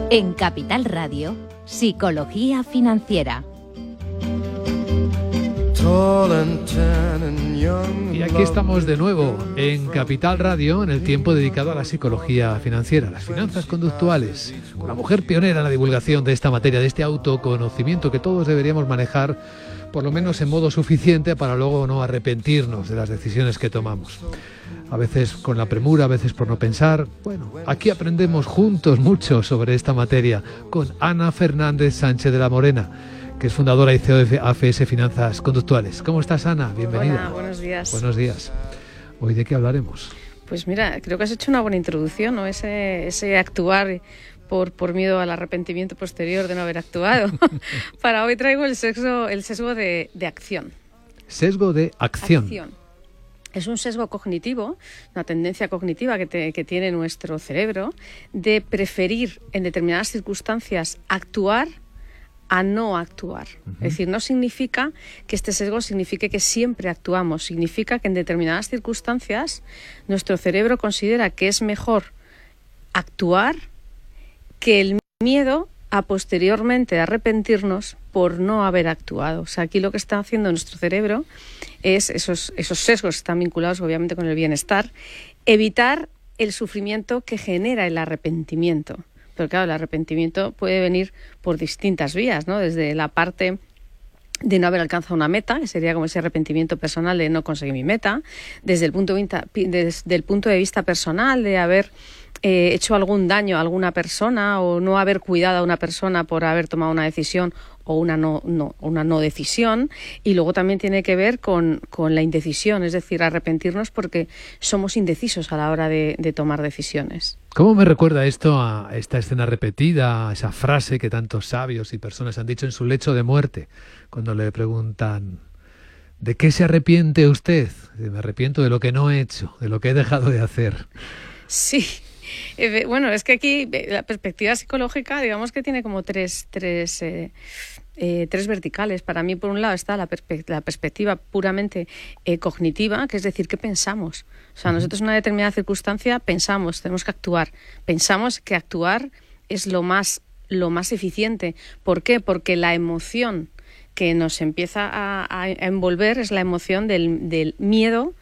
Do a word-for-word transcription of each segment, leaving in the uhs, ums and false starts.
En Capital Radio, Psicología Financiera. Y aquí estamos de nuevo en Capital Radio, en el tiempo dedicado a la psicología financiera, las finanzas conductuales, con la mujer pionera en la divulgación de esta materia, de este autoconocimiento que todos deberíamos manejar, por lo menos en modo suficiente, para luego no arrepentirnos de las decisiones que tomamos. A veces con la premura, a veces por no pensar. Bueno, aquí aprendemos juntos mucho sobre esta materia con Ana Fernández Sánchez de la Morena, que es fundadora y C E O de A F S Finanzas Conductuales. ¿Cómo estás, Ana? Bienvenida. Hola, buenos días. Buenos días. ¿Hoy de qué hablaremos? Pues mira, creo que has hecho una buena introducción, ¿no? Ese, ese actuar por, por miedo al arrepentimiento posterior de no haber actuado. Para hoy traigo el sesgo, el sesgo de, de acción. Sesgo de acción. Acción. Es un sesgo cognitivo, una tendencia cognitiva que, te, que tiene nuestro cerebro de preferir en determinadas circunstancias actuar a no actuar. Uh-huh. Es decir, no significa que este sesgo signifique que siempre actuamos, significa que en determinadas circunstancias nuestro cerebro considera que es mejor actuar que el miedo a posteriormente arrepentirnos por no haber actuado. O sea, aquí lo que está haciendo nuestro cerebro es, esos, esos sesgos están vinculados obviamente con el bienestar, evitar el sufrimiento que genera el arrepentimiento. Pero claro, el arrepentimiento puede venir por distintas vías, ¿no? Desde la parte de no haber alcanzado una meta, que sería como ese arrepentimiento personal de no conseguir mi meta, desde el punto de vista, desde el punto de vista personal de haber eh, hecho algún daño a alguna persona o no haber cuidado a una persona por haber tomado una decisión o una no, no, una no decisión, y luego también tiene que ver con, con la indecisión, es decir, arrepentirnos porque somos indecisos a la hora de, de tomar decisiones. ¿Cómo me recuerda esto a esta escena repetida, a esa frase que tantos sabios y personas han dicho en su lecho de muerte, cuando le preguntan ¿de qué se arrepiente usted? Me arrepiento de lo que no he hecho, de lo que he dejado de hacer. Sí. Eh, bueno, es que aquí la perspectiva psicológica, digamos que tiene como tres, tres, eh, eh, tres verticales. Para mí, por un lado, está la, perspe- la perspectiva puramente eh, cognitiva, que es decir, ¿qué pensamos? O sea, nosotros en una determinada circunstancia pensamos, tenemos que actuar. Pensamos que actuar es lo más, lo más eficiente. ¿Por qué? Porque la emoción que nos empieza a, a, a envolver es la emoción del, del miedo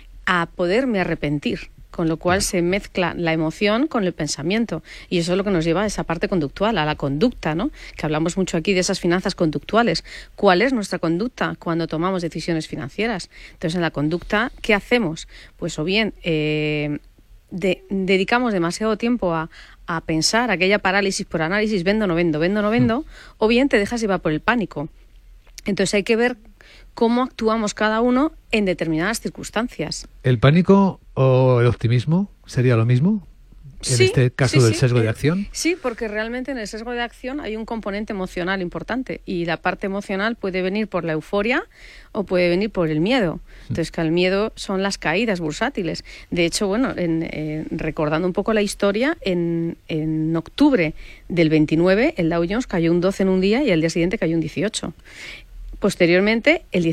a poderme arrepentir. Con lo cual se mezcla la emoción con el pensamiento. Y eso es lo que nos lleva a esa parte conductual, a la conducta, ¿no? Que hablamos mucho aquí de esas finanzas conductuales. ¿Cuál es nuestra conducta cuando tomamos decisiones financieras? Entonces, en la conducta, ¿qué hacemos? Pues o bien eh, de, dedicamos demasiado tiempo a, a pensar aquella parálisis por análisis, vendo, no vendo, vendo, no vendo, o bien te dejas llevar por el pánico. Entonces hay que ver cómo actuamos cada uno en determinadas circunstancias. ¿El pánico o el optimismo sería lo mismo? En sí, este caso sí, del sí. sesgo de acción. Sí, porque realmente en el sesgo de acción hay un componente emocional importante y la parte emocional puede venir por la euforia o puede venir por el miedo. Entonces, que el miedo son las caídas bursátiles. De hecho, bueno, en, eh, recordando un poco la historia, en, en octubre del veintinueve el Dow Jones cayó un doce en un día y al día siguiente cayó un dieciocho. Posteriormente, el